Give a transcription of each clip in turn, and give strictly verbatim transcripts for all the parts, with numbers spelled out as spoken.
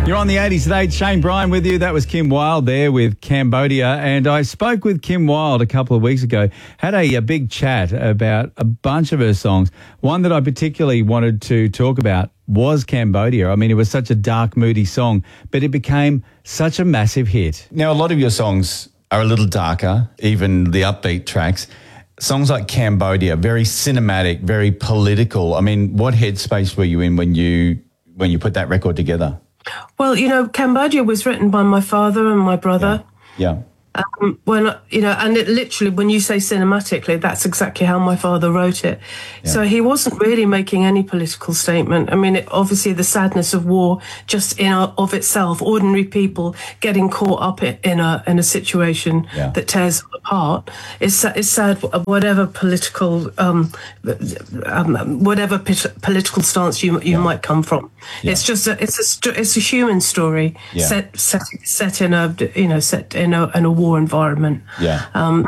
You're on the eighties at eight. Shane Bryan with you. That was Kim Wilde there with Cambodia. And I spoke with Kim Wilde a couple of weeks ago, had a, a big chat about a bunch of her songs. One that I particularly wanted to talk about was Cambodia. I mean, it was such a dark, moody song, but it became such a massive hit. Now, a lot of your songs are a little darker, even the upbeat tracks. Songs like Cambodia, very cinematic, very political. I mean, what headspace were you in when you when you put that record together? Well, you know, Cambodia was written by my father and my brother. Yeah. yeah. Um, when you know, and it literally, when you say cinematically, that's exactly how my father wrote it. Yeah. So he wasn't really making any political statement. I mean, it, obviously, the sadness of war, just in a, of itself, ordinary people getting caught up in a in a situation yeah. that tears them apart. It's it's sad. Whatever political, um, um, whatever political stance you you yeah. might come from, yeah. it's just a, it's a it's a human story yeah. set set set in a you know set in a in a war environment. Yeah. Um,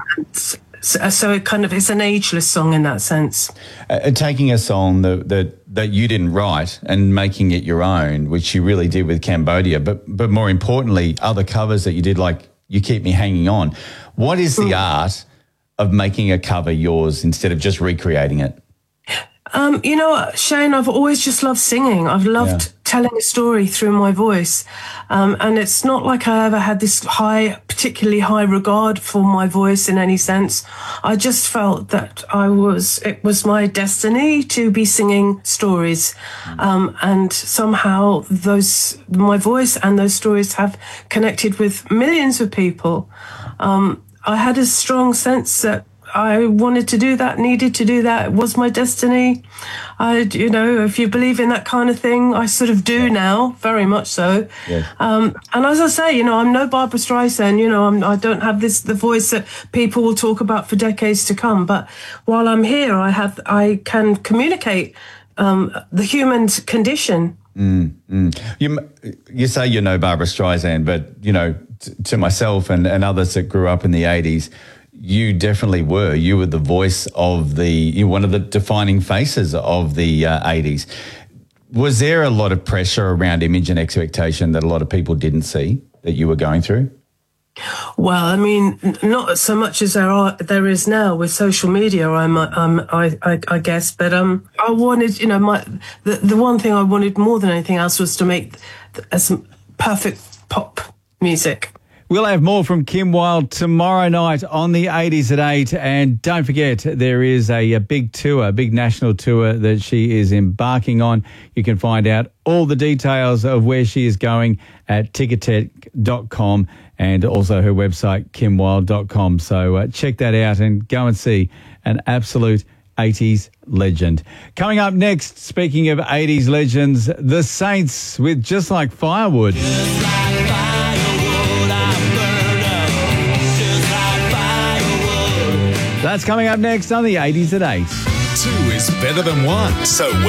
so, so it kind of, it's an ageless song in that sense. Uh, taking a song that, that that you didn't write and making it your own, which you really did with Cambodia, but but more importantly, other covers that you did, like You Keep Me Hanging On. What is the mm. art of making a cover yours instead of just recreating it? Um, you know, Shane, I've always just loved singing. I've loved yeah. telling a story through my voice. Um, and it's not like I ever had this high, particularly high regard for my voice in any sense. I just felt that I was, it was my destiny to be singing stories. Mm. Um, and somehow those, my voice and those stories have connected with millions of people. Um, I had a strong sense that I wanted to do that, needed to do that. It was my destiny. I, you know, if you believe in that kind of thing, I sort of do yeah. now, very much so. Yes. Um, and as I say, you know, I'm no Barbra Streisand. You know, I'm, I don't have this the voice that people will talk about for decades to come. But while I'm here, I have, I can communicate um, the human condition. Mm, mm. You you say you're no Barbra Streisand, but you know, t- to myself and, and others that grew up in the eighties. You definitely were. You were the voice of the, you were one of the defining faces of the uh, eighties. Was there a lot of pressure around image and expectation that a lot of people didn't see that you were going through? Well, I mean, not so much as there are there is now with social media. I'm, um, I, I, I guess, but um, I wanted, you know, my the the one thing I wanted more than anything else was to make as perfect pop music. We'll have more from Kim Wilde tomorrow night on the eighties at eight. And don't forget, there is a, a big tour, a big national tour that she is embarking on. You can find out all the details of where she is going at ticketek dot com and also her website, kim wilde dot com. So uh, check that out and go and see an absolute eighties legend. Coming up next, speaking of eighties legends, The Saints with Just Like Firewood. Just like firewood. That's coming up next on the eighties at eight. Two is better than one, so